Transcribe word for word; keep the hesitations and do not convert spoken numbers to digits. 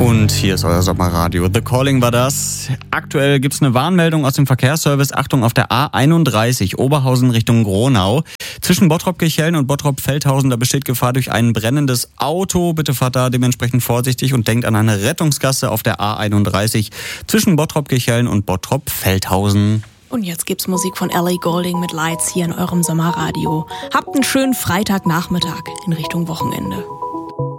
Und hier ist euer Sommerradio. The Calling war das. Aktuell gibt es eine Warnmeldung aus dem Verkehrsservice. Achtung, auf der A einunddreißig, Oberhausen Richtung Gronau. Zwischen Bottrop-Kirchhellen und Bottrop-Feldhausen, da besteht Gefahr durch ein brennendes Auto. Bitte fahrt da dementsprechend vorsichtig und denkt an eine Rettungsgasse auf der A einunddreißig zwischen Bottrop-Kirchhellen und Bottrop-Feldhausen. Und jetzt gibt's Musik von Ellie Goulding mit Lights hier in eurem Sommerradio. Habt einen schönen Freitagnachmittag in Richtung Wochenende.